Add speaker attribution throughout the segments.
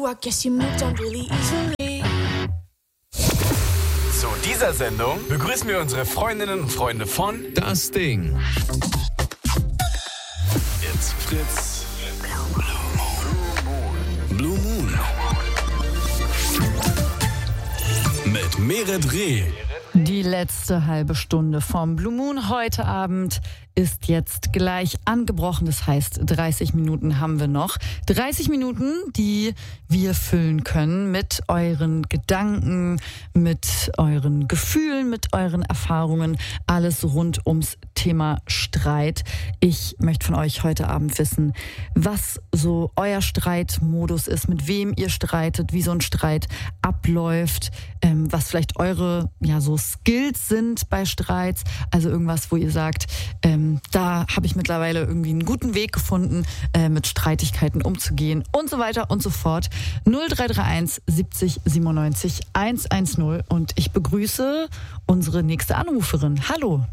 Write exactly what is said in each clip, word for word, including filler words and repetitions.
Speaker 1: I guess you moved on really easily.
Speaker 2: Zu dieser Sendung begrüßen wir unsere Freundinnen und Freunde von
Speaker 3: Das Ding.
Speaker 2: Jetzt Fritz. Blue Moon. Mit Meret Reh.
Speaker 4: Die letzte halbe Stunde vom Blue Moon heute Abend ist jetzt gleich angebrochen. Das heißt, dreißig Minuten haben wir noch. dreißig Minuten, die wir füllen können mit euren Gedanken, mit euren Gefühlen, mit euren Erfahrungen. Alles rund ums Thema Streit. Ich möchte von euch heute Abend wissen, was so euer Streitmodus ist, mit wem ihr streitet, wie so ein Streit abläuft, ähm, was vielleicht eure ja so Skills sind bei Streits. Also irgendwas, wo ihr sagt, ähm, da habe ich mittlerweile irgendwie einen guten Weg gefunden, äh, mit Streitigkeiten umzugehen und so weiter und so fort. null drei drei eins siebzig siebenundneunzig hundertzehn und ich begrüße unsere nächste Anruferin. Hallo.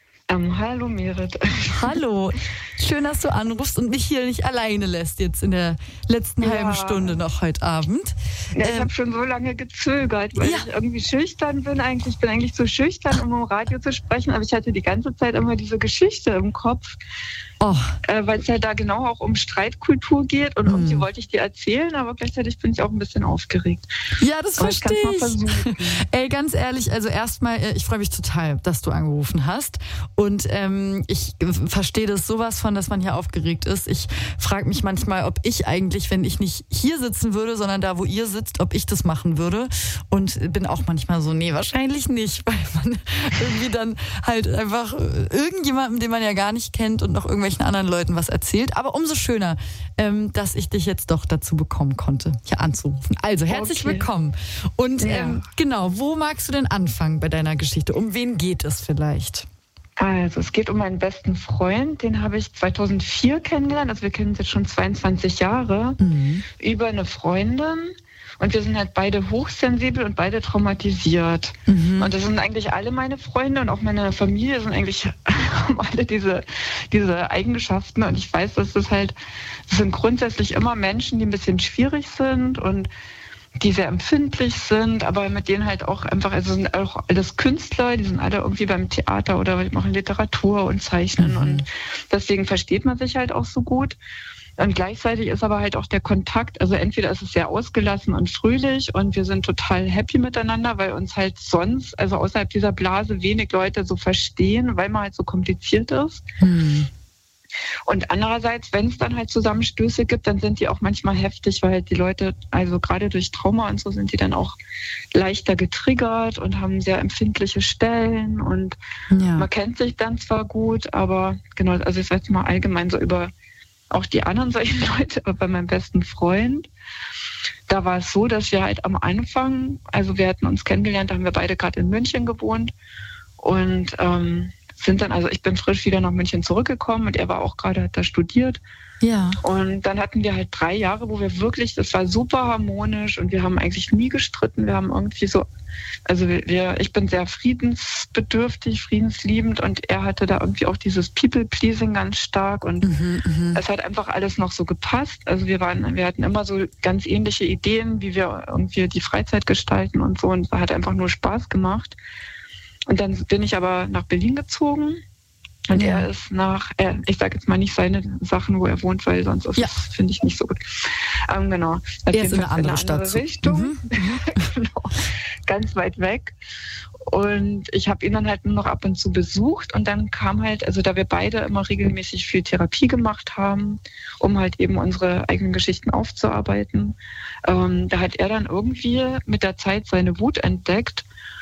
Speaker 5: Um, hallo Meret.
Speaker 4: Hallo. Schön, dass du anrufst und mich hier nicht alleine lässt jetzt in der letzten
Speaker 5: Ja.
Speaker 4: halben Stunde noch heute Abend.
Speaker 5: Ja, ich
Speaker 4: Ähm,
Speaker 5: habe schon so lange gezögert, weil
Speaker 4: Ja.
Speaker 5: ich irgendwie schüchtern bin eigentlich. Ich bin eigentlich zu schüchtern, um im Radio zu sprechen, aber ich hatte die ganze Zeit immer diese Geschichte im Kopf,
Speaker 4: oh,
Speaker 5: äh, weil es halt da genau auch um Streitkultur geht und
Speaker 4: Mhm.
Speaker 5: irgendwie wollte ich die erzählen, aber gleichzeitig bin ich auch ein bisschen aufgeregt.
Speaker 4: ja, das
Speaker 5: Aber ich kann's
Speaker 4: verstehe
Speaker 5: mal
Speaker 4: ich.
Speaker 5: versuchen.
Speaker 4: Ey, ganz ehrlich, also erstmal, äh, ich freue mich total, dass du angerufen hast. Und ähm, ich äh, verstehe das sowas von, dass man hier aufgeregt ist. Ich frage mich manchmal, ob ich eigentlich, wenn ich nicht hier sitzen würde, sondern da, wo ihr sitzt, ob ich das machen würde. Und bin auch manchmal so, nee, wahrscheinlich nicht, weil man irgendwie dann halt einfach äh, irgendjemandem, den man ja gar nicht kennt und noch irgendwelchen anderen Leuten was erzählt. Aber umso schöner, ähm, dass ich dich jetzt doch dazu bekommen konnte, hier anzurufen. Also, herzlich
Speaker 5: Okay.
Speaker 4: willkommen. Und
Speaker 5: Ja.
Speaker 4: ähm, genau, wo magst du denn anfangen bei deiner Geschichte? Um wen geht es vielleicht?
Speaker 5: Also es geht um meinen besten Freund, den habe ich zweitausendvier kennengelernt, also wir kennen uns jetzt schon zweiundzwanzig Jahre,
Speaker 4: Mhm.
Speaker 5: über eine Freundin. Und wir sind halt beide hochsensibel und beide traumatisiert.
Speaker 4: Mhm.
Speaker 5: Und das sind eigentlich alle meine Freunde und auch meine Familie sind eigentlich haben alle diese, diese Eigenschaften. Und ich weiß, dass das halt, das sind grundsätzlich immer Menschen, die ein bisschen schwierig sind und die sehr empfindlich sind, aber mit denen halt auch einfach, also sind auch alles Künstler, die sind alle irgendwie beim Theater oder die machen Literatur und Zeichnen
Speaker 4: Mhm.
Speaker 5: und deswegen versteht man sich halt auch so gut. Und gleichzeitig ist aber halt auch der Kontakt, also entweder ist es sehr ausgelassen und fröhlich und wir sind total happy miteinander, weil uns halt sonst, also außerhalb dieser Blase, wenig Leute so verstehen, weil man halt so kompliziert ist.
Speaker 4: Mhm.
Speaker 5: Und andererseits, wenn es dann halt Zusammenstöße gibt, dann sind die auch manchmal heftig, weil halt die Leute, also gerade durch Trauma und so, sind die dann auch leichter getriggert und haben sehr empfindliche Stellen und
Speaker 4: Ja.
Speaker 5: man kennt sich dann zwar gut, aber genau, also ich sag jetzt mal allgemein so über auch die anderen solchen Leute, aber bei meinem besten Freund, da war es so, dass wir halt am Anfang, also wir hatten uns kennengelernt, da haben wir beide gerade in München gewohnt und ähm, sind dann, also ich bin frisch wieder nach München zurückgekommen und er war auch gerade, hat da studiert.
Speaker 4: Ja.
Speaker 5: Und dann hatten wir halt drei Jahre, wo wir wirklich, das war super harmonisch und wir haben eigentlich nie gestritten. Wir haben irgendwie so, also wir, ich bin sehr friedensbedürftig, friedensliebend und er hatte da irgendwie auch dieses People-Pleasing ganz stark und
Speaker 4: Mhm, mhm.
Speaker 5: es hat einfach alles noch so gepasst. Also wir waren, wir hatten immer so ganz ähnliche Ideen, wie wir irgendwie die Freizeit gestalten und so und es hat einfach nur Spaß gemacht. Und dann bin ich aber nach Berlin gezogen und
Speaker 4: Ja.
Speaker 5: er ist nach, er, ich sage jetzt mal nicht seine Sachen, wo er wohnt, weil sonst ist
Speaker 4: Ja.
Speaker 5: das, finde ich, nicht so gut. Ähm, genau. Auf
Speaker 4: Er
Speaker 5: jeden
Speaker 4: ist in
Speaker 5: Fall
Speaker 4: eine andere Stadt. so.
Speaker 5: Richtung,
Speaker 4: Mhm.
Speaker 5: genau. Ganz weit weg. Und ich habe ihn dann halt nur noch ab und zu besucht und dann kam halt, also da wir beide immer regelmäßig viel Therapie gemacht haben, um halt eben unsere eigenen Geschichten aufzuarbeiten, ähm, da hat er dann irgendwie mit der Zeit seine Wut entdeckt.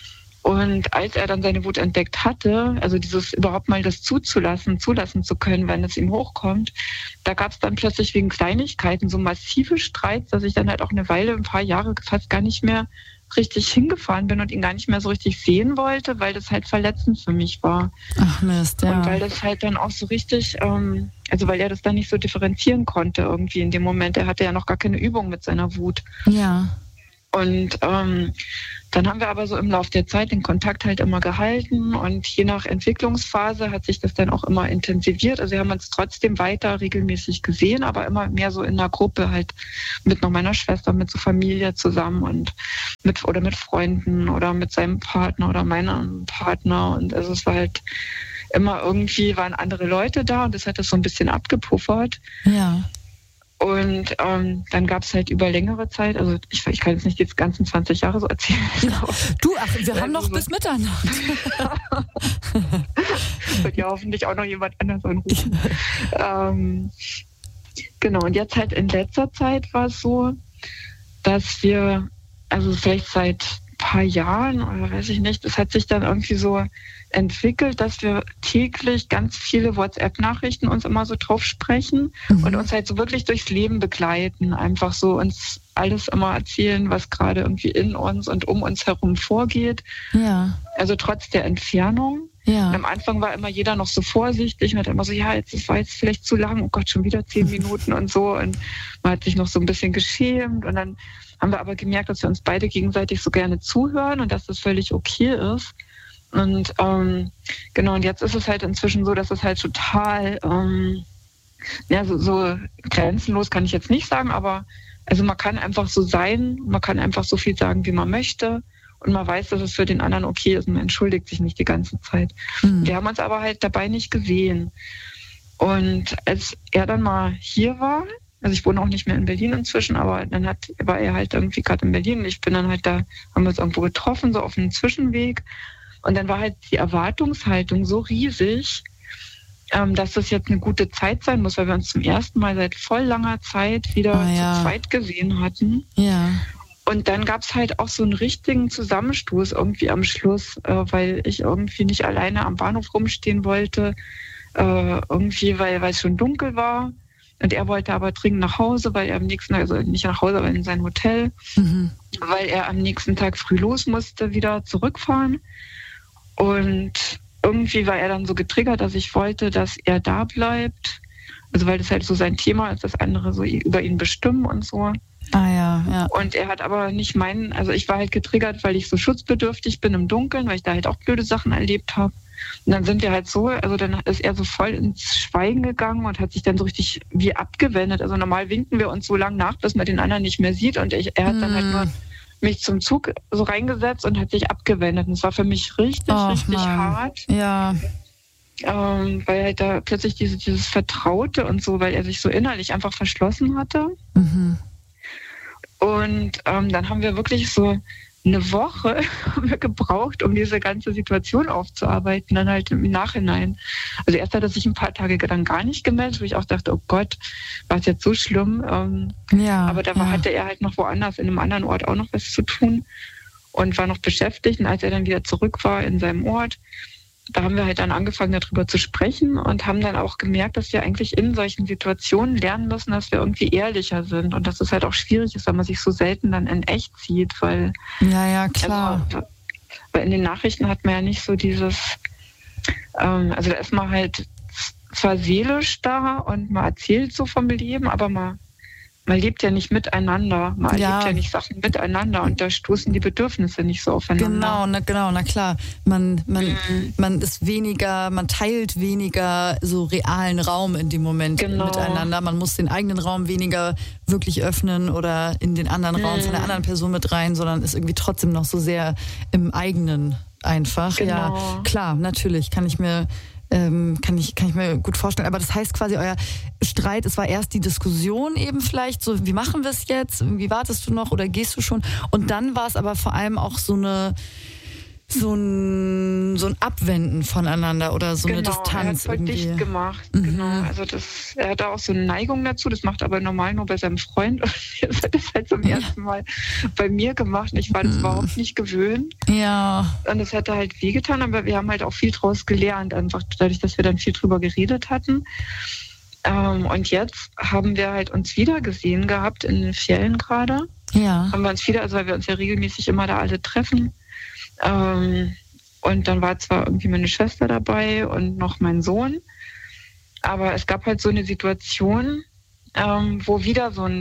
Speaker 5: Und als er dann seine Wut entdeckt hatte, also dieses überhaupt mal das zuzulassen, zulassen zu können, wenn es ihm hochkommt, da gab es dann plötzlich wegen Kleinigkeiten so massive Streits, dass ich dann halt auch eine Weile, ein paar Jahre fast gar nicht mehr richtig hingefahren bin und ihn gar nicht mehr so richtig sehen wollte, weil das halt verletzend für mich war.
Speaker 4: Ach Mist, ja.
Speaker 5: Und weil das halt dann auch so richtig, ähm, also weil er das dann nicht so differenzieren konnte irgendwie in dem Moment. Er hatte ja noch gar keine Übung mit seiner Wut.
Speaker 4: Ja.
Speaker 5: Und ähm, dann haben wir aber so im Laufe der Zeit den Kontakt halt immer gehalten und je nach Entwicklungsphase hat sich das dann auch immer intensiviert. Also wir haben uns trotzdem weiter regelmäßig gesehen, aber immer mehr so in einer Gruppe halt mit noch meiner Schwester, mit so Familie zusammen und mit oder mit Freunden oder mit seinem Partner oder meinem Partner. Und also es war halt immer irgendwie waren andere Leute da und das hat das so ein bisschen abgepuffert.
Speaker 4: Ja.
Speaker 5: Und ähm, dann gab es halt über längere Zeit, also ich, ich kann jetzt nicht die ganzen zwanzig Jahre so erzählen.
Speaker 4: Du, ach, wir haben noch bis Mitternacht.
Speaker 5: Wird ja hoffentlich auch noch jemand anders anrufen. ähm, genau, und jetzt halt in letzter Zeit war es so, dass wir, also vielleicht seit ein paar Jahren oder weiß ich nicht, es hat sich dann irgendwie so entwickelt, dass wir täglich ganz viele WhatsApp-Nachrichten uns immer so drauf sprechen mhm. und uns halt so wirklich durchs Leben begleiten. Einfach so uns alles immer erzählen, was gerade irgendwie in uns und um uns herum vorgeht.
Speaker 4: Ja.
Speaker 5: Also trotz der Entfernung.
Speaker 4: Ja.
Speaker 5: Und am Anfang war immer jeder noch so vorsichtig und hat immer so, ja, jetzt das war jetzt vielleicht zu lang, oh Gott, schon wieder zehn Minuten und so. Und man hat sich noch so ein bisschen geschämt. Und dann haben wir aber gemerkt, dass wir uns beide gegenseitig so gerne zuhören und dass das völlig okay ist. Und ähm, genau, und jetzt ist es halt inzwischen so, dass es halt total, ähm, ja, so, so grenzenlos kann ich jetzt nicht sagen, aber also man kann einfach so sein, man kann einfach so viel sagen, wie man möchte und man weiß, dass es für den anderen okay ist und man entschuldigt sich nicht die ganze Zeit. Mhm. Wir haben uns aber halt dabei nicht gesehen. Und als er dann mal hier war, also ich wohne auch nicht mehr in Berlin inzwischen, aber dann hat, war er halt irgendwie gerade in Berlin und ich bin dann halt da, haben wir uns irgendwo getroffen, so auf einem Zwischenweg. Und dann war halt die Erwartungshaltung so riesig, ähm, dass das jetzt eine gute Zeit sein muss, weil wir uns zum ersten Mal seit voll langer Zeit wieder
Speaker 4: oh, ja.
Speaker 5: zu zweit gesehen hatten.
Speaker 4: Ja.
Speaker 5: Und dann gab es halt auch so einen richtigen Zusammenstoß irgendwie am Schluss, äh, weil ich irgendwie nicht alleine am Bahnhof rumstehen wollte, äh, irgendwie, weil weil es schon dunkel war. Und er wollte aber dringend nach Hause, weil er am nächsten Tag, also nicht nach Hause, aber in sein Hotel, mhm. weil er am nächsten Tag früh los musste, wieder zurückfahren. Und irgendwie war er dann so getriggert, dass ich wollte, dass er da bleibt. Also weil das halt so sein Thema ist, dass andere so über ihn bestimmen und so.
Speaker 4: Ah ja, ja.
Speaker 5: Und er hat aber nicht meinen, also ich war halt getriggert, weil ich so schutzbedürftig bin im Dunkeln, weil ich da halt auch blöde Sachen erlebt habe. Und dann sind wir halt so, also dann ist er so voll ins Schweigen gegangen und hat sich dann so richtig wie abgewendet. Also normal winken wir uns so lang nach, bis man den anderen nicht mehr sieht. Und ich, er hat dann halt nur mich zum Zug so reingesetzt und hat sich abgewendet. Und es war für mich richtig,
Speaker 4: oh,
Speaker 5: richtig
Speaker 4: Mann.
Speaker 5: hart.
Speaker 4: Ja.
Speaker 5: Ähm, weil halt da plötzlich diese, dieses Vertraute und so, weil er sich so innerlich einfach verschlossen hatte.
Speaker 4: Mhm.
Speaker 5: Und ähm, dann haben wir wirklich so eine Woche haben wir gebraucht, um diese ganze Situation aufzuarbeiten, dann halt im Nachhinein. Also erst hat er sich ein paar Tage dann gar nicht gemeldet, wo ich auch dachte, oh Gott, war es jetzt so schlimm. Ähm,
Speaker 4: ja,
Speaker 5: aber da
Speaker 4: ja.
Speaker 5: hatte er halt noch woanders, in einem anderen Ort auch noch was zu tun und war noch beschäftigt. Und als er dann wieder zurück war in seinem Ort, da haben wir halt dann angefangen, darüber zu sprechen und haben dann auch gemerkt, dass wir eigentlich in solchen Situationen lernen müssen, dass wir irgendwie ehrlicher sind und dass es halt auch schwierig ist, wenn man sich so selten dann in echt sieht, weil
Speaker 4: ja, ja, klar.
Speaker 5: Also, weil in den Nachrichten hat man ja nicht so dieses, ähm, also da ist man halt zwar seelisch da und man erzählt so vom Leben, aber man Man lebt ja nicht miteinander, man
Speaker 4: ja.
Speaker 5: erlebt ja nicht Sachen miteinander und da stoßen die Bedürfnisse nicht so aufeinander.
Speaker 4: Genau, na, genau, na klar. Man, man,
Speaker 5: Mhm.
Speaker 4: man ist weniger, man teilt weniger so realen Raum in dem Moment
Speaker 5: Genau.
Speaker 4: miteinander. Man muss den eigenen Raum weniger wirklich öffnen oder in den anderen Raum von der anderen Person mit rein, sondern ist irgendwie trotzdem noch so sehr im eigenen einfach.
Speaker 5: Genau.
Speaker 4: Ja, klar, natürlich, kann ich mir Ähm, kann ich, kann ich mir gut vorstellen. Aber das heißt quasi, euer Streit, es war erst die Diskussion eben vielleicht, so wie machen wir es jetzt? Wie wartest du noch oder gehst du schon? Und dann war es aber vor allem auch so eine so ein, so ein Abwenden voneinander oder so
Speaker 5: genau,
Speaker 4: eine Distanz
Speaker 5: er hat voll
Speaker 4: irgendwie.
Speaker 5: dicht gemacht.
Speaker 4: Mhm.
Speaker 5: Genau, also das, er hat da auch so eine Neigung dazu. Das macht aber normal nur bei seinem Freund. Und jetzt hat es halt zum
Speaker 4: Ja.
Speaker 5: ersten Mal bei mir gemacht. Und ich war das
Speaker 4: Mhm.
Speaker 5: überhaupt nicht gewöhnt.
Speaker 4: Ja.
Speaker 5: Und es hat halt wehgetan, aber wir haben halt auch viel draus gelernt, einfach dadurch, dass wir dann viel drüber geredet hatten. Ähm, und jetzt haben wir halt uns wieder gesehen gehabt in den Ferien gerade.
Speaker 4: Ja.
Speaker 5: Haben wir uns wieder, also weil wir uns ja regelmäßig immer da alle treffen. Ähm, und dann war zwar irgendwie meine Schwester dabei und noch mein Sohn, aber es gab halt so eine Situation, ähm, wo wieder so ein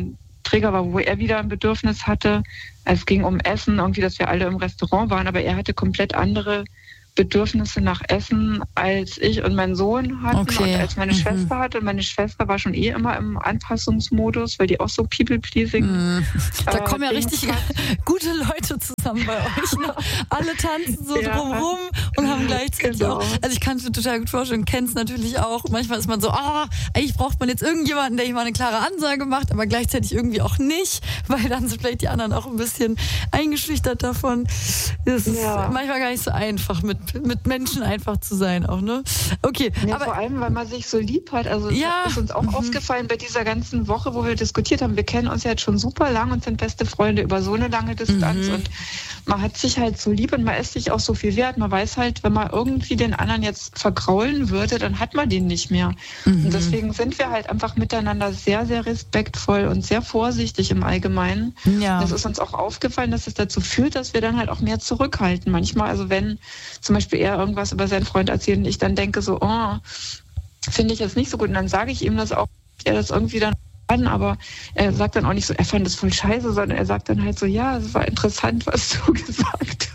Speaker 5: träger war, wo er wieder ein Bedürfnis hatte. Es ging um Essen, irgendwie, dass wir alle im Restaurant waren, aber er hatte komplett andere Bedürfnisse nach Essen, als ich und mein Sohn hatten
Speaker 4: Okay.
Speaker 5: und als meine
Speaker 4: Mhm.
Speaker 5: Schwester hatte. Und meine Schwester war schon eh immer im Anpassungsmodus, weil die auch so People-Pleasing.
Speaker 4: Mhm. Da
Speaker 5: äh,
Speaker 4: kommen ja
Speaker 5: Dings
Speaker 4: richtig
Speaker 5: hat.
Speaker 4: gute Leute zusammen bei euch. Ne? Alle tanzen so
Speaker 5: Ja.
Speaker 4: drumrum und haben gleichzeitig
Speaker 5: Genau.
Speaker 4: auch. Also ich kann es mir total gut vorstellen, kenn's natürlich auch. Manchmal ist man so, ah, eigentlich braucht man jetzt irgendjemanden, der ihm mal eine klare Ansage macht, aber gleichzeitig irgendwie auch nicht, weil dann sind vielleicht die anderen auch ein bisschen eingeschüchtert davon. Es ist
Speaker 5: Ja.
Speaker 4: manchmal gar nicht so einfach, mit, mit Menschen einfach zu sein auch, ne? Okay,
Speaker 5: Ja,
Speaker 4: aber
Speaker 5: vor allem, weil man sich so lieb hat. Also
Speaker 4: Ja.
Speaker 5: das ist uns auch
Speaker 4: Mhm.
Speaker 5: aufgefallen bei dieser ganzen Woche, wo wir diskutiert haben. Wir kennen uns ja jetzt schon super lang und sind beste Freunde über so eine lange Distanz.
Speaker 4: Mhm.
Speaker 5: Und man hat sich halt so lieb und man ist sich auch so viel wert. Man weiß halt, wenn man irgendwie den anderen jetzt vergraulen würde, dann hat man den nicht mehr.
Speaker 4: Mhm.
Speaker 5: Und deswegen sind wir halt einfach miteinander sehr, sehr respektvoll und sehr vorsichtig im Allgemeinen.
Speaker 4: ja.
Speaker 5: Das ist uns auch aufgefallen, dass es dazu führt, dass wir dann halt auch mehr zurückhalten. Manchmal, also wenn zum Beispiel er irgendwas über seinen Freund erzählt und ich dann denke so, oh, finde ich jetzt nicht so gut. Und dann sage ich ihm das auch, er das irgendwie dann an, aber er sagt dann auch nicht so, er fand es voll scheiße, sondern er sagt dann halt so, ja, es war interessant, was du gesagt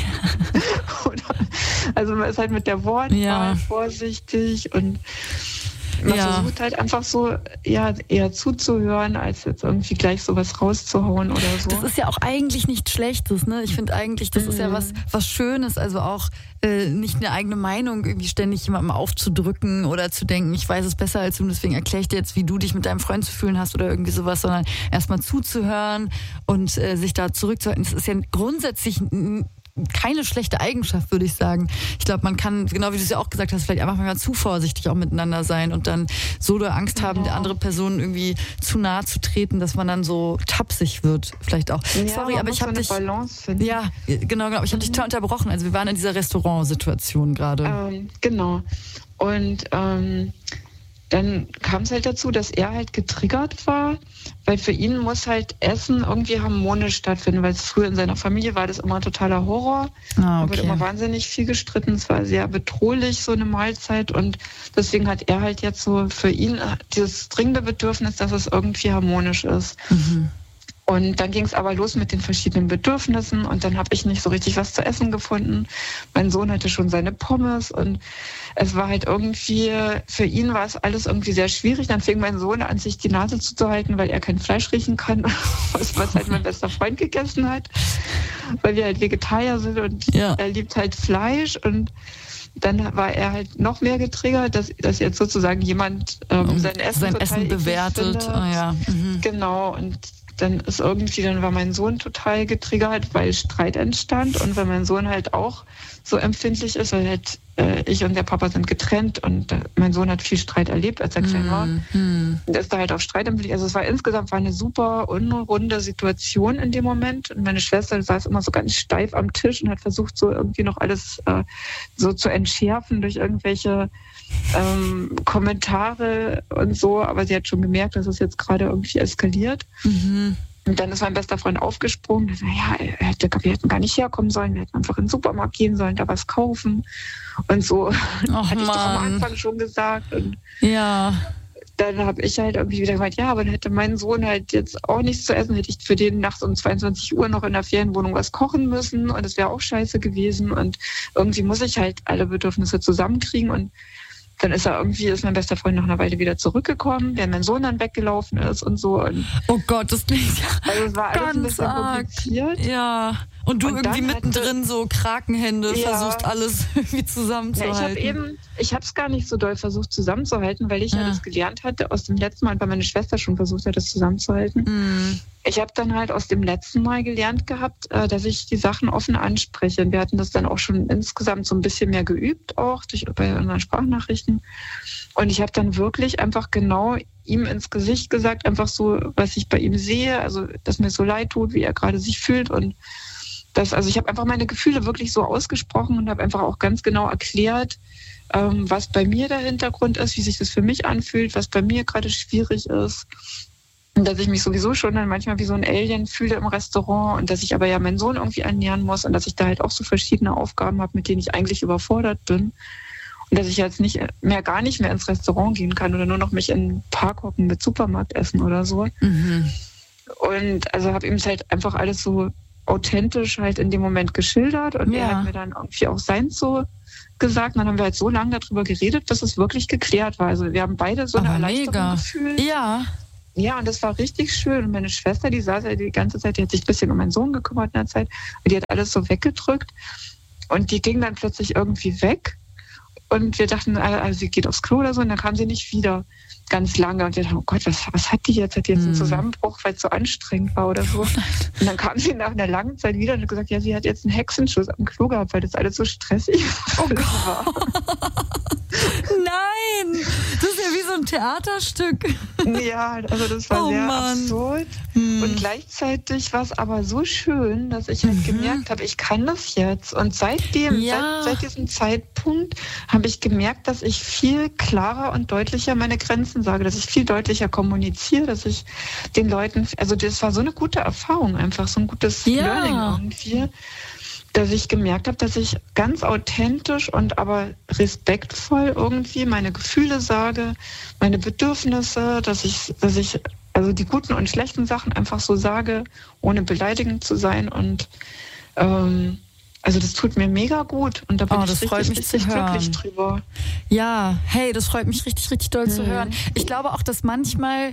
Speaker 5: hast. Oder, also man ist halt mit der Wortwahl
Speaker 4: Ja.
Speaker 5: vorsichtig und man
Speaker 4: Ja.
Speaker 5: versucht halt einfach so ja, eher zuzuhören, als jetzt irgendwie gleich sowas rauszuhauen oder so.
Speaker 4: Das ist ja auch eigentlich nichts Schlechtes, ne? Ich finde eigentlich, das ist ja was, was Schönes, also auch äh, nicht eine eigene Meinung irgendwie ständig jemandem aufzudrücken oder zu denken, ich weiß es besser als du, und deswegen erkläre ich dir jetzt, wie du dich mit deinem Freund zu fühlen hast oder irgendwie sowas, sondern erstmal zuzuhören und äh, sich da zurückzuhalten. Das ist ja grundsätzlich n- keine schlechte Eigenschaft, würde ich sagen. Ich glaube, man kann, genau wie du es ja auch gesagt hast, vielleicht einfach mal zu vorsichtig auch miteinander sein und dann so doll Angst haben, der andere Person irgendwie zu nahe zu treten, dass man dann so tapsig wird, vielleicht auch.
Speaker 5: Ja,
Speaker 4: Sorry,
Speaker 5: man
Speaker 4: aber
Speaker 5: muss
Speaker 4: ich habe
Speaker 5: so eine
Speaker 4: dich...
Speaker 5: Balance finden.
Speaker 4: Ja, genau, genau. Ich habe dich total unterbrochen. Also wir waren in dieser Restaurantsituation gerade.
Speaker 5: Ähm, genau. Und ähm, dann kam es halt dazu, dass er halt getriggert war, weil für ihn muss halt Essen irgendwie harmonisch stattfinden, weil es früher in seiner Familie war das immer ein totaler Horror.
Speaker 4: Ah,
Speaker 5: Da wurde
Speaker 4: okay.
Speaker 5: immer wahnsinnig viel gestritten, es war sehr bedrohlich, so eine Mahlzeit, und deswegen hat er halt jetzt so für ihn dieses dringende Bedürfnis, dass es irgendwie harmonisch ist.
Speaker 4: Mhm.
Speaker 5: Und dann ging es aber los mit den verschiedenen Bedürfnissen und dann habe ich nicht so richtig was zu essen gefunden. Mein Sohn hatte schon seine Pommes und es war halt irgendwie, für ihn war es alles irgendwie sehr schwierig. Dann fing mein Sohn an, sich die Nase zuzuhalten, weil er kein Fleisch riechen kann, was, was halt mein bester Freund gegessen hat, weil wir halt Vegetarier sind und
Speaker 4: Ja.
Speaker 5: er liebt halt Fleisch. Und dann war er halt noch mehr getriggert, dass, dass jetzt sozusagen jemand ähm, sein Essen
Speaker 4: Sein
Speaker 5: total
Speaker 4: Essen
Speaker 5: eklig
Speaker 4: bewertet.
Speaker 5: findet.
Speaker 4: Ah, ja. Mhm.
Speaker 5: Genau, und dann ist irgendwie, dann war mein Sohn total getriggert, weil Streit entstand und weil mein Sohn halt auch so empfindlich ist, weil halt äh, ich und der Papa sind getrennt und äh, mein Sohn hat viel Streit erlebt, als er klein war.
Speaker 4: Mhm.
Speaker 5: Und ist da halt auf Streit empfindlich. Also es war insgesamt war eine super unrunde Situation in dem Moment. Und meine Schwester saß immer so ganz steif am Tisch und hat versucht, so irgendwie noch alles äh, so zu entschärfen durch irgendwelche ähm, Kommentare und so. Aber sie hat schon gemerkt, dass es jetzt gerade irgendwie eskaliert.
Speaker 4: Mhm.
Speaker 5: Und dann ist mein bester Freund aufgesprungen. Er sagt, ja, er hätte, wir hätten gar nicht herkommen sollen. Wir hätten einfach in den Supermarkt gehen sollen, da was kaufen. Und so
Speaker 4: Ach,
Speaker 5: hatte ich doch am
Speaker 4: Mann.
Speaker 5: Anfang schon gesagt. Und
Speaker 4: Ja.
Speaker 5: dann habe ich halt irgendwie wieder gemeint, ja, aber dann hätte mein Sohn halt jetzt auch nichts zu essen, hätte ich für den nachts um zweiundzwanzig Uhr noch in der Ferienwohnung was kochen müssen und das wäre auch scheiße gewesen und irgendwie muss ich halt alle Bedürfnisse zusammenkriegen und dann ist er irgendwie, ist mein bester Freund nach einer Weile wieder zurückgekommen, während mein Sohn dann weggelaufen ist und so. Und
Speaker 4: Oh Gott, das klingt ja
Speaker 5: also es war alles ein
Speaker 4: ganz
Speaker 5: bisschen
Speaker 4: arg.
Speaker 5: kompliziert.
Speaker 4: Ja. Und du
Speaker 5: Und
Speaker 4: irgendwie
Speaker 5: dann hatte-
Speaker 4: mittendrin so Krakenhände
Speaker 5: Ja.
Speaker 4: versuchst alles irgendwie
Speaker 5: Ja, ich
Speaker 4: zusammenzuhalten.
Speaker 5: habe eben, ich habe es gar nicht so doll versucht zusammenzuhalten, weil ich ja.
Speaker 4: Ja.
Speaker 5: das gelernt hatte aus dem letzten Mal, weil meine Schwester schon versucht hat, das zusammenzuhalten.
Speaker 4: Mhm.
Speaker 5: Ich habe dann halt aus dem letzten Mal gelernt gehabt, äh, dass ich die Sachen offen anspreche. Und wir hatten das dann auch schon insgesamt so ein bisschen mehr geübt, auch durch, bei unseren Sprachnachrichten. Und ich habe dann wirklich einfach genau ihm ins Gesicht gesagt, einfach so, was ich bei ihm sehe, also dass mir so leid tut, wie er gerade sich fühlt. Und das, also ich habe einfach meine Gefühle wirklich so ausgesprochen und habe einfach auch ganz genau erklärt, ähm, was bei mir der Hintergrund ist, wie sich das für mich anfühlt, was bei mir gerade schwierig ist. Und dass ich mich sowieso schon dann manchmal wie so ein Alien fühle im Restaurant und dass ich aber ja meinen Sohn irgendwie ernähren muss und dass ich da halt auch so verschiedene Aufgaben habe, mit denen ich eigentlich überfordert bin. Und dass ich jetzt nicht mehr, gar nicht mehr ins Restaurant gehen kann oder nur noch mich in den Park hocken mit Supermarktessen oder so.
Speaker 4: Mhm.
Speaker 5: Und also habe ihm es halt einfach alles so authentisch halt in dem Moment geschildert und
Speaker 4: Ja.
Speaker 5: er hat mir dann irgendwie auch seins so gesagt. Und dann haben wir halt so lange darüber geredet, dass es wirklich geklärt war. Also wir haben beide so eine
Speaker 4: Aber
Speaker 5: Erleichterung
Speaker 4: mega.
Speaker 5: gefühlt.
Speaker 4: Ja.
Speaker 5: Ja, und das war richtig schön. Und meine Schwester, die saß ja die ganze Zeit, die hat sich ein bisschen um meinen Sohn gekümmert in der Zeit. Und die hat alles so weggedrückt. Und die ging dann plötzlich irgendwie weg. Und wir dachten, also sie geht aufs Klo oder so. Und dann kam sie nicht wieder ganz lange. Und wir dachten, oh Gott, was, was hat die jetzt? Hat die jetzt einen
Speaker 4: Hm.
Speaker 5: Zusammenbruch, weil es so anstrengend war oder so? Und dann kam sie nach einer langen Zeit wieder und hat gesagt, ja, sie hat jetzt einen Hexenschuss am Klo gehabt, weil das alles so stressig
Speaker 4: Oh
Speaker 5: war.
Speaker 4: Nein, das ist ja wie so ein Theaterstück.
Speaker 5: Ja, also das war
Speaker 4: Oh
Speaker 5: sehr
Speaker 4: Mann.
Speaker 5: absurd.
Speaker 4: Hm.
Speaker 5: Und gleichzeitig war es aber so schön, dass ich halt
Speaker 4: Mhm.
Speaker 5: gemerkt habe, ich kann das jetzt. Und seitdem,
Speaker 4: Ja.
Speaker 5: seit, seit diesem Zeitpunkt habe ich gemerkt, dass ich viel klarer und deutlicher meine Grenzen sage, dass ich viel deutlicher kommuniziere, dass ich den Leuten, also das war so eine gute Erfahrung einfach, so ein gutes
Speaker 4: Ja.
Speaker 5: Learning irgendwie, dass ich gemerkt habe, dass ich ganz authentisch und aber respektvoll irgendwie meine Gefühle sage, meine Bedürfnisse, dass ich, dass ich also die guten und schlechten Sachen einfach so sage, ohne beleidigend zu sein. Und ähm, also das tut mir mega gut. Und da bin
Speaker 4: Oh,
Speaker 5: ich
Speaker 4: das
Speaker 5: richtig,
Speaker 4: freut mich
Speaker 5: richtig
Speaker 4: zu hören.
Speaker 5: glücklich drüber.
Speaker 4: Ja, hey, das freut mich richtig, richtig doll zu
Speaker 5: Mhm.
Speaker 4: hören. Ich glaube auch, dass manchmal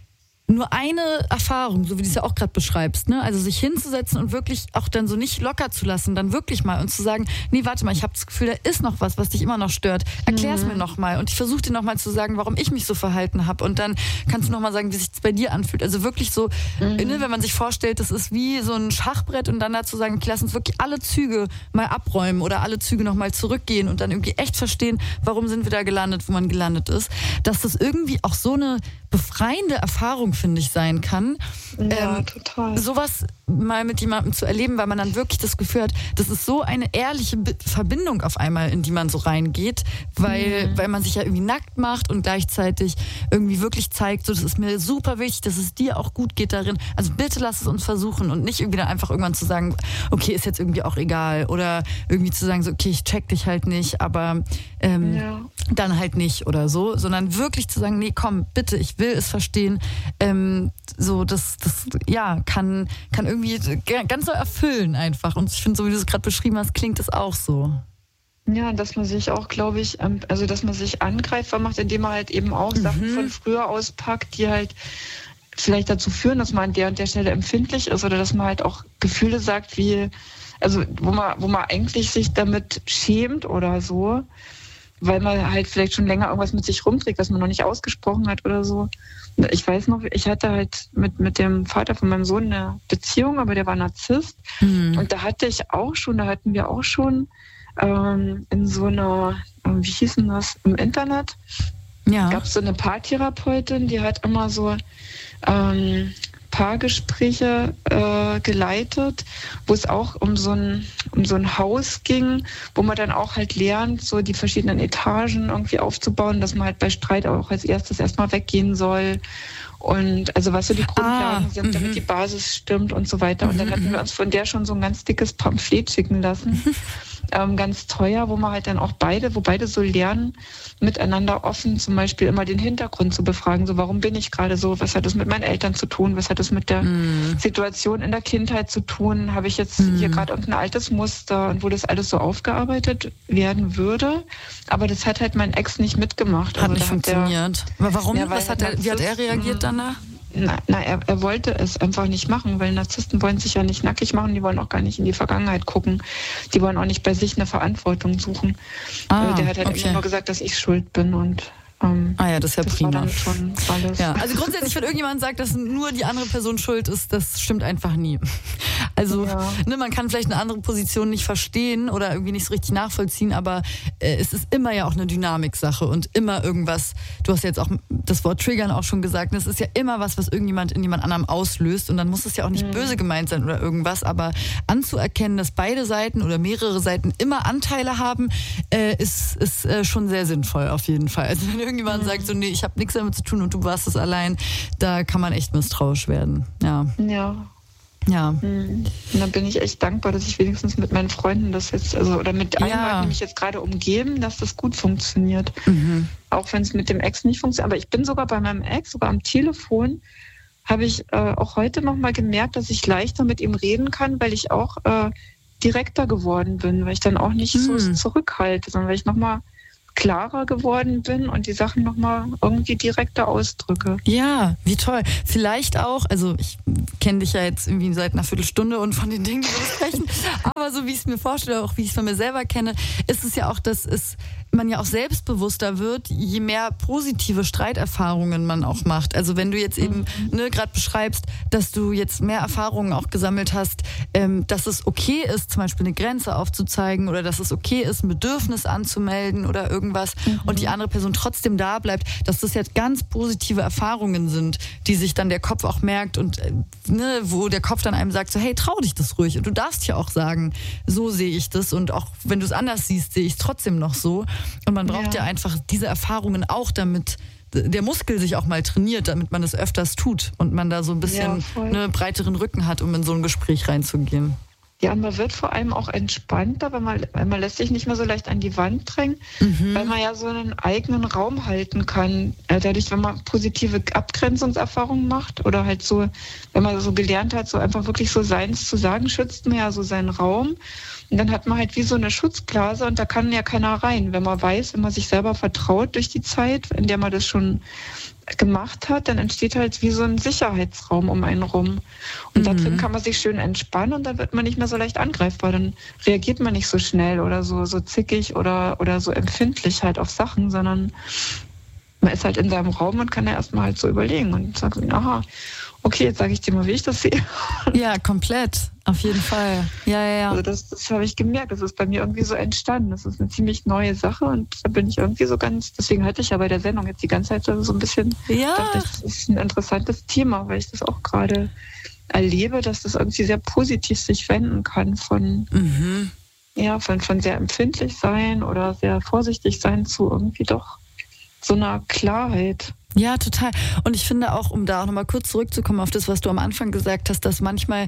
Speaker 4: nur eine Erfahrung, so wie du es ja auch gerade beschreibst, ne? Also sich hinzusetzen und wirklich auch dann so nicht locker zu lassen, dann wirklich mal und zu sagen, nee, warte mal, ich habe das Gefühl, da ist noch was, was dich immer noch stört. Erklär es
Speaker 5: Mhm.
Speaker 4: mir noch mal und ich versuche dir noch mal zu sagen, warum ich mich so verhalten habe und dann kannst du noch mal sagen, wie sich das bei dir anfühlt. Also wirklich so,
Speaker 5: Mhm.
Speaker 4: ne, wenn man sich vorstellt, das ist wie so ein Schachbrett und dann dazu sagen, okay, lass uns wirklich alle Züge mal abräumen oder alle Züge noch mal zurückgehen und dann irgendwie echt verstehen, warum sind wir da gelandet, wo man gelandet ist. Dass das irgendwie auch so eine befreiende Erfahrung, finde ich, sein kann.
Speaker 5: Ja,
Speaker 4: Ähm,
Speaker 5: total.
Speaker 4: sowas mal mit jemandem zu erleben, weil man dann wirklich das Gefühl hat, das ist so eine ehrliche Be- Verbindung auf einmal, in die man so reingeht, weil,
Speaker 5: Mhm.
Speaker 4: weil man sich ja irgendwie nackt macht und gleichzeitig irgendwie wirklich zeigt, so, das ist mir super wichtig, dass es dir auch gut geht darin. Also bitte lass es uns versuchen und nicht irgendwie dann einfach irgendwann zu sagen, okay, ist jetzt irgendwie auch egal oder irgendwie zu sagen, so, okay, ich check dich halt nicht, aber ähm,
Speaker 5: Ja.
Speaker 4: dann halt nicht oder so, sondern wirklich zu sagen, nee, komm, bitte, ich will es verstehen. Ähm, so, das, das, ja, kann, kann irgendwie ganz so erfüllen einfach. Und ich finde, so wie du es gerade beschrieben hast, klingt es auch so.
Speaker 5: Ja, dass man sich auch, glaube ich, ähm, also dass man sich angreifbar macht, indem man halt eben auch Sachen
Speaker 4: Mhm.
Speaker 5: von früher auspackt, die halt vielleicht dazu führen, dass man an der und der Stelle empfindlich ist oder dass man halt auch Gefühle sagt, wie, also wo man, wo man eigentlich sich damit schämt oder so, weil man halt vielleicht schon länger irgendwas mit sich rumträgt, was man noch nicht ausgesprochen hat oder so. Ich weiß noch, ich hatte halt mit, mit dem Vater von meinem Sohn eine Beziehung, aber der war Narzisst.
Speaker 4: Mhm.
Speaker 5: Und da hatte ich auch schon, da hatten wir auch schon ähm, in so einer, ähm, wie hieß denn das, im Internet,
Speaker 4: Ja.
Speaker 5: gab es so eine Paartherapeutin, die hat immer so ähm, Paargespräche äh, geleitet, wo es auch um so ein um so ein Haus ging, wo man dann auch halt lernt, so die verschiedenen Etagen irgendwie aufzubauen, dass man halt bei Streit auch als erstes erstmal weggehen soll. Und also was so die Grundlagen
Speaker 4: Ah,
Speaker 5: sind, damit
Speaker 4: mhm.
Speaker 5: die Basis stimmt und so weiter. Und dann hatten wir uns von der schon so ein ganz dickes Pamphlet schicken lassen. Ähm, ganz teuer, wo man halt dann auch beide, wo beide so lernen, miteinander offen zum Beispiel immer den Hintergrund zu befragen. So, warum bin ich gerade so? Was hat das mit meinen Eltern zu tun? Was hat das mit der
Speaker 4: Mhm.
Speaker 5: Situation in der Kindheit zu tun? Habe ich jetzt
Speaker 4: Mhm.
Speaker 5: hier gerade irgendein altes Muster und wo das alles so aufgearbeitet werden würde? Aber das hat halt mein Ex nicht mitgemacht.
Speaker 4: Hat
Speaker 5: Also
Speaker 4: nicht
Speaker 5: da hat der-
Speaker 4: funktioniert. Aber warum?
Speaker 5: Ja, weil
Speaker 4: Was hat er, wie hat er
Speaker 5: Narzissten-
Speaker 4: reagiert danach?
Speaker 5: Na, na er, er wollte es einfach nicht machen, weil Narzissten wollen sich ja nicht nackig machen, die wollen auch gar nicht in die Vergangenheit gucken. Die wollen auch nicht bei sich eine Verantwortung suchen.
Speaker 4: Ah,
Speaker 5: Äh, Der hat halt
Speaker 4: okay.
Speaker 5: immer nur gesagt, dass ich schuld bin und ähm,
Speaker 4: Ah ja, das ist ja
Speaker 5: das
Speaker 4: prima.
Speaker 5: war dann schon alles.
Speaker 4: Ja, also grundsätzlich, wenn irgendjemand sagt, dass nur die andere Person schuld ist, das stimmt einfach nie. Also,
Speaker 5: Ja.
Speaker 4: ne, man kann vielleicht eine andere Position nicht verstehen oder irgendwie nicht so richtig nachvollziehen, aber äh, es ist immer ja auch eine Dynamiksache und immer irgendwas, du hast ja jetzt auch das Wort Triggern auch schon gesagt, es ist ja immer was, was irgendjemand in jemand anderem auslöst und dann muss es ja auch nicht
Speaker 5: Mhm.
Speaker 4: böse gemeint sein oder irgendwas, aber anzuerkennen, dass beide Seiten oder mehrere Seiten immer Anteile haben, äh, ist, ist äh, schon sehr sinnvoll auf jeden Fall. Also wenn irgendjemand sagt, so nee, ich habe nichts damit zu tun und du warst es allein, da kann man echt misstrauisch werden. Ja,
Speaker 5: Ja.
Speaker 4: ja.
Speaker 5: Mhm. Und da bin ich echt dankbar, dass ich wenigstens mit meinen Freunden das jetzt, also oder mit allen
Speaker 4: Ja.
Speaker 5: Leuten, die mich jetzt gerade umgeben, dass das gut funktioniert.
Speaker 4: Mhm.
Speaker 5: Auch wenn es mit dem Ex nicht funktioniert. Aber ich bin sogar bei meinem Ex, sogar am Telefon, habe ich äh, auch heute nochmal gemerkt, dass ich leichter mit ihm reden kann, weil ich auch äh, direkter geworden bin, weil ich dann auch nicht
Speaker 4: Hm.
Speaker 5: so zurückhalte, sondern weil ich nochmal klarer geworden bin und die Sachen nochmal irgendwie direkter ausdrücke.
Speaker 4: Ja, wie toll. Vielleicht auch, also ich kenne dich ja jetzt irgendwie seit einer Viertelstunde und von den Dingen, die wir besprechen, aber so wie ich es mir vorstelle, auch wie ich es von mir selber kenne, ist es ja auch, dass es man ja auch selbstbewusster wird, je mehr positive Streiterfahrungen man auch macht. Also wenn du jetzt eben ne, gerade beschreibst, dass du jetzt mehr Erfahrungen auch gesammelt hast, ähm, dass es okay ist, zum Beispiel eine Grenze aufzuzeigen oder dass es okay ist, ein Bedürfnis anzumelden oder irgendwas mhm. und die andere Person trotzdem da bleibt, dass das jetzt ganz positive Erfahrungen sind, die sich dann der Kopf auch merkt und äh, ne, wo der Kopf dann einem sagt, so hey, trau dich das ruhig. Und du darfst ja auch sagen, so sehe ich das und auch wenn du es anders siehst, sehe ich es trotzdem noch so. Und man braucht ja. ja einfach diese Erfahrungen auch, damit der Muskel sich auch mal trainiert, damit man es öfters tut und man da so ein bisschen ja, einen breiteren Rücken hat, um in so ein Gespräch reinzugehen.
Speaker 5: Ja, und man wird vor allem auch entspannter, weil man, weil man lässt sich nicht mehr so leicht an die Wand drängen, mhm. weil man ja so einen eigenen Raum halten kann. Dadurch, wenn man positive Abgrenzungserfahrungen macht oder halt so, wenn man so gelernt hat, so einfach wirklich so seins zu sagen, schützt man ja so seinen Raum. Und dann hat man halt wie so eine Schutzblase und da kann ja keiner rein. Wenn man weiß, wenn man sich selber vertraut durch die Zeit, in der man das schon gemacht hat, dann entsteht halt wie so ein Sicherheitsraum um einen rum. Und mhm. da drin kann man sich schön entspannen und dann wird man nicht mehr so leicht angreifbar. Dann reagiert man nicht so schnell oder so, so zickig oder, oder so empfindlich halt auf Sachen, sondern man ist halt in seinem Raum und kann ja erstmal halt so überlegen und sagt, aha, okay, jetzt sage ich dir mal, wie ich das sehe.
Speaker 4: Ja, komplett. Auf jeden Fall. Ja, ja, ja.
Speaker 5: Also das, das habe ich gemerkt. Das ist bei mir irgendwie so entstanden. Das ist eine ziemlich neue Sache und da bin ich irgendwie so ganz, deswegen hatte ich ja bei der Sendung jetzt die ganze Zeit so ein bisschen,
Speaker 4: ja.
Speaker 5: dachte ich, das ist ein interessantes Thema, weil ich das auch gerade erlebe, dass das irgendwie sehr positiv sich wenden kann von,
Speaker 4: mhm.
Speaker 5: ja, von, von sehr empfindlich sein oder sehr vorsichtig sein zu irgendwie doch so einer Klarheit.
Speaker 4: Ja, total. Und ich finde auch, um da auch nochmal kurz zurückzukommen auf das, was du am Anfang gesagt hast, dass manchmal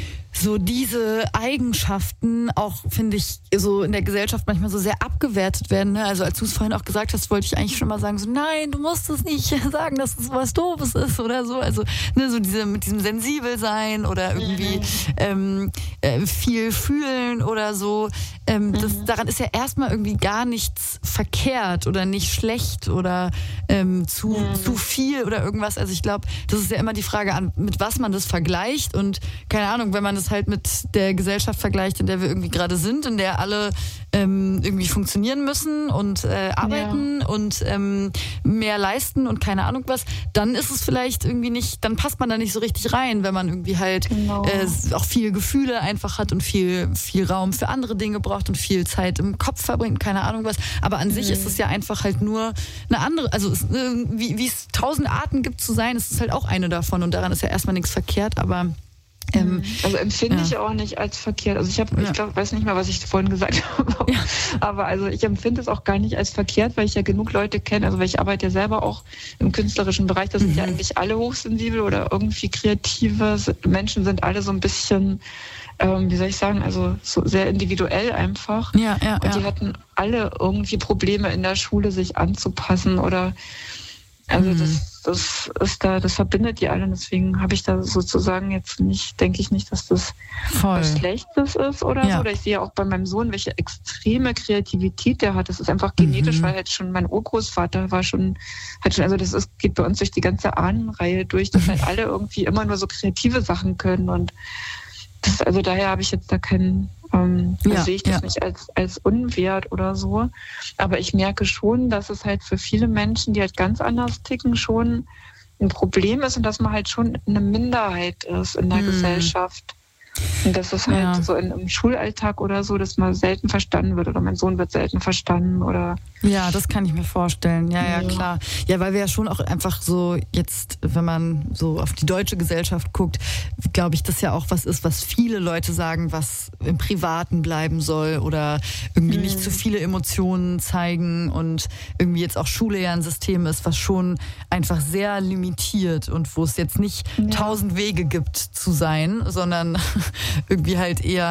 Speaker 4: so diese Eigenschaften auch, finde ich, so in der Gesellschaft manchmal so sehr abgewertet werden. Ne? Also als du es vorhin auch gesagt hast, wollte ich eigentlich schon mal sagen, so nein, du musst es nicht sagen, dass es was Doofes ist oder so. Also ne, so diese mit diesem sensibel sein oder irgendwie mhm. ähm, äh, viel fühlen oder so. Ähm, mhm. das, daran ist ja erstmal irgendwie gar nichts verkehrt oder nicht schlecht oder ähm, zu, mhm. zu viel oder irgendwas. Also ich glaube, das ist ja immer die Frage, an, mit was man das vergleicht und keine Ahnung, wenn man das halt mit der Gesellschaft vergleicht, in der wir irgendwie gerade sind, in der alle ähm, irgendwie funktionieren müssen und äh, arbeiten ja. und ähm, mehr leisten und keine Ahnung was, dann ist es vielleicht irgendwie nicht, dann passt man da nicht so richtig rein, wenn man irgendwie halt
Speaker 5: genau.
Speaker 4: äh, auch viel Gefühle einfach hat und viel, viel Raum für andere Dinge braucht und viel Zeit im Kopf verbringt, keine Ahnung was. Aber an mhm. sich ist es ja einfach halt nur eine andere, also es, äh, wie, wie es tausend Arten gibt zu sein, ist es halt auch eine davon und daran ist ja erstmal nichts verkehrt, aber
Speaker 5: Ähm, also empfinde ja. ich auch nicht als verkehrt. Also ich habe,
Speaker 4: ja.
Speaker 5: ich glaub, weiß nicht mehr, was ich vorhin gesagt habe,
Speaker 4: ja.
Speaker 5: aber also ich empfinde es auch gar nicht als verkehrt, weil ich ja genug Leute kenne. Also weil ich arbeite ja selber auch im künstlerischen Bereich. Da sind mhm. ja eigentlich alle hochsensibel oder irgendwie kreative Menschen sind alle so ein bisschen, ähm, wie soll ich sagen, also so sehr individuell einfach.
Speaker 4: Ja, ja,
Speaker 5: Und die
Speaker 4: ja.
Speaker 5: hatten alle irgendwie Probleme in der Schule, sich anzupassen oder also mhm. das Das ist da, das verbindet die alle. Und deswegen habe ich da sozusagen jetzt nicht, denke ich nicht, dass das
Speaker 4: Voll.
Speaker 5: was Schlechtes ist oder
Speaker 4: ja.
Speaker 5: so. Oder ich sehe auch bei meinem Sohn, welche extreme Kreativität der hat. Das ist einfach genetisch, mhm. weil halt schon mein Urgroßvater war schon, hat schon, also das ist, geht bei uns durch die ganze Ahnenreihe durch, dass halt alle irgendwie immer nur so kreative Sachen können. Und das, also daher habe ich jetzt da keinen, ähm,
Speaker 4: ja,
Speaker 5: also sehe ich das
Speaker 4: ja.
Speaker 5: nicht als, als unwert oder so. Aber ich merke schon, dass es halt für viele Menschen, die halt ganz anders ticken, schon ein Problem ist und dass man halt schon eine Minderheit ist in der
Speaker 4: hm.
Speaker 5: Gesellschaft. Und das ist halt
Speaker 4: ja.
Speaker 5: so in, im Schulalltag oder so, dass man selten verstanden wird oder mein Sohn wird selten verstanden oder.
Speaker 4: Ja, das kann ich mir vorstellen. Ja, ja,
Speaker 5: ja,
Speaker 4: klar. Ja, weil wir ja schon auch einfach so jetzt, wenn man so auf die deutsche Gesellschaft guckt, glaube ich, das ja auch was ist, was viele Leute sagen, was im Privaten bleiben soll oder irgendwie
Speaker 5: mhm.
Speaker 4: nicht zu viele Emotionen zeigen und irgendwie jetzt auch Schule ja ein System ist, was schon einfach sehr limitiert und wo es jetzt nicht ja. tausend Wege gibt zu sein, sondern irgendwie halt eher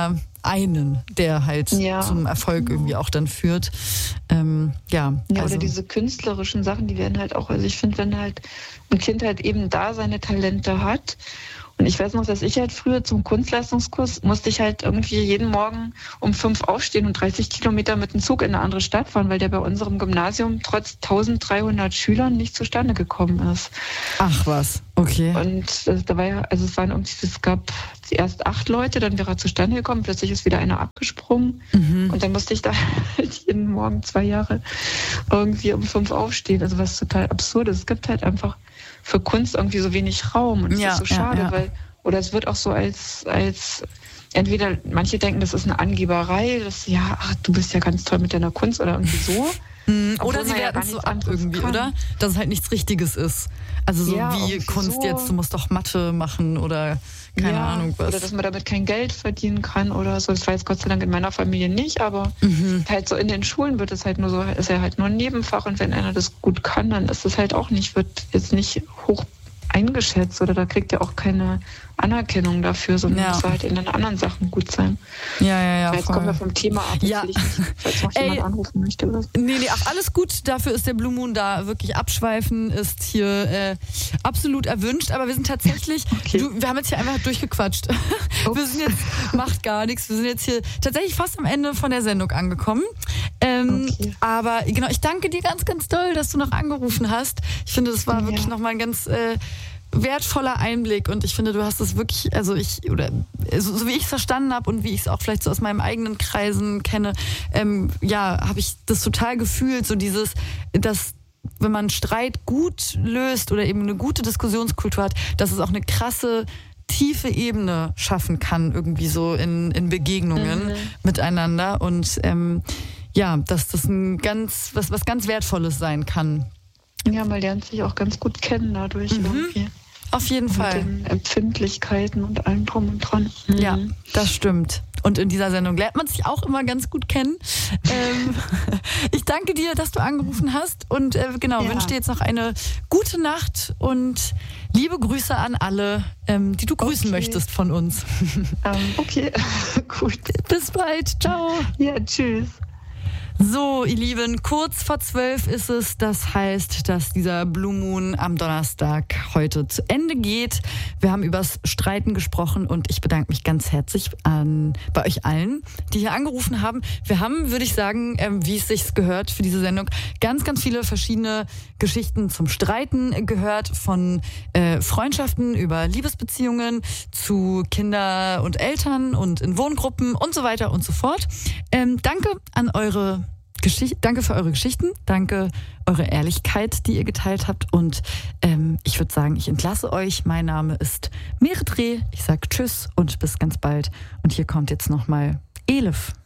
Speaker 4: einen, der halt
Speaker 5: Ja.
Speaker 4: zum Erfolg irgendwie auch dann führt. Ähm, ja,
Speaker 5: Ja,
Speaker 4: also,
Speaker 5: oder diese künstlerischen Sachen, die werden halt auch, also ich finde, wenn halt ein Kind halt eben da seine Talente hat. Und ich weiß noch, dass ich halt früher zum Kunstleistungskurs musste ich halt irgendwie jeden Morgen um fünf aufstehen und dreißig Kilometer mit dem Zug in eine andere Stadt fahren, weil der bei unserem Gymnasium trotz dreizehnhundert Schülern nicht zustande gekommen ist.
Speaker 4: ach was, okay.
Speaker 5: Und das, da war ja, also es waren irgendwie, es gab erst acht Leute, dann wäre er zustande gekommen, plötzlich ist wieder einer abgesprungen.
Speaker 4: Mhm.
Speaker 5: Und dann musste ich da halt jeden Morgen zwei Jahre irgendwie um fünf aufstehen. Also was total absurd ist. Es gibt halt einfach für Kunst irgendwie so wenig Raum. Und es
Speaker 4: Ja,
Speaker 5: ist so
Speaker 4: ja,
Speaker 5: schade,
Speaker 4: ja.
Speaker 5: weil, oder es wird auch so als, als entweder manche denken, das ist eine Angeberei, dass ja, ach, du bist ja ganz toll mit deiner Kunst oder irgendwie so.
Speaker 4: Mhm.
Speaker 5: Obwohl
Speaker 4: Oder sie
Speaker 5: man ja
Speaker 4: werten
Speaker 5: gar
Speaker 4: es so
Speaker 5: nichts
Speaker 4: ab
Speaker 5: anderes
Speaker 4: irgendwie,
Speaker 5: kann.
Speaker 4: oder? Dass es halt nichts Richtiges ist. Also so
Speaker 5: Ja,
Speaker 4: wie
Speaker 5: irgendwie
Speaker 4: Kunst
Speaker 5: so.
Speaker 4: jetzt, du musst doch Mathe machen oder keine
Speaker 5: ja,
Speaker 4: Ahnung was.
Speaker 5: Oder dass man damit kein Geld verdienen kann oder so. Das war jetzt Gott sei Dank in meiner Familie nicht, aber
Speaker 4: Mhm.
Speaker 5: halt so in den Schulen wird es halt nur so, ist ja halt nur ein Nebenfach und wenn einer das gut kann, dann ist es halt auch nicht, wird jetzt nicht hoch eingeschätzt oder da kriegt er auch keine Anerkennung dafür, sondern
Speaker 4: Ja.
Speaker 5: muss halt in den anderen Sachen gut sein.
Speaker 4: Ja, ja, ja.
Speaker 5: Jetzt
Speaker 4: voll.
Speaker 5: kommen wir vom Thema ab, jetzt
Speaker 4: Ja.
Speaker 5: will ich nicht, falls noch
Speaker 4: Ey.
Speaker 5: jemand anrufen möchte oder so.
Speaker 4: Nee, nee, ach, alles gut. Dafür ist der Blue Moon da. Wirklich abschweifen ist hier äh, absolut erwünscht. Aber wir sind tatsächlich,
Speaker 5: Okay.
Speaker 4: du, wir haben jetzt hier einfach durchgequatscht. Wir sind jetzt, macht gar nichts. Wir sind jetzt hier tatsächlich fast am Ende von der Sendung angekommen. Ähm,
Speaker 5: Okay.
Speaker 4: Aber genau, ich danke dir ganz, ganz doll, dass du noch angerufen hast. Ich finde, das war
Speaker 5: Ja.
Speaker 4: wirklich nochmal ein ganz äh, wertvoller Einblick und ich finde, du hast es wirklich, also ich, oder so, so wie ich es verstanden habe und wie ich es auch vielleicht so aus meinen eigenen Kreisen kenne, ähm, ja, habe ich das total gefühlt, so dieses, dass wenn man Streit gut löst oder eben eine gute Diskussionskultur hat, dass es auch eine krasse tiefe Ebene schaffen kann, irgendwie so in, in Begegnungen
Speaker 5: Mhm.
Speaker 4: miteinander und ähm, ja, dass das ein ganz, was, was ganz Wertvolles sein kann.
Speaker 5: Ja, man lernt sich auch ganz gut kennen dadurch
Speaker 4: Mhm.
Speaker 5: irgendwie.
Speaker 4: Auf jeden
Speaker 5: Mit
Speaker 4: Fall.
Speaker 5: den Empfindlichkeiten und allem drum und dran.
Speaker 4: Ja,
Speaker 5: Mhm.
Speaker 4: das stimmt. Und in dieser Sendung lernt man sich auch immer ganz gut kennen. ähm, ich danke dir, dass du angerufen hast und äh, genau,
Speaker 5: Ja.
Speaker 4: wünsche dir jetzt noch eine gute Nacht und liebe Grüße an alle, ähm, die du grüßen
Speaker 5: Okay.
Speaker 4: möchtest von uns.
Speaker 5: Ähm, okay, gut.
Speaker 4: Bis bald, ciao.
Speaker 5: Ja, tschüss.
Speaker 4: So, ihr Lieben, kurz vor zwölf ist es. Das heißt, dass dieser Blue Moon am Donnerstag heute zu Ende geht. Wir haben übers Streiten gesprochen und ich bedanke mich ganz herzlich an, bei euch allen, die hier angerufen haben. Wir haben, würde ich sagen, ähm, wie es sich gehört für diese Sendung, ganz, ganz viele verschiedene Geschichten zum Streiten gehört. Von äh, Freundschaften über Liebesbeziehungen zu Kinder und Eltern und in Wohngruppen und so weiter und so fort. Ähm, danke an eure Geschichte, danke für eure Geschichten, danke eure Ehrlichkeit, die ihr geteilt habt und ähm, ich würde sagen, ich entlasse euch. Mein Name ist Merit Reh. Ich sage Tschüss und bis ganz bald. Und hier kommt jetzt nochmal Elif.